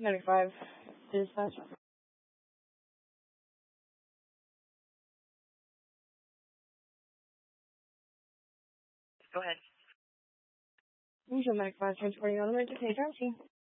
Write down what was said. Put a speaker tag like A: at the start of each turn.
A: 95 dispatch.
B: Go ahead.
A: Usual 95 transporting on emergency.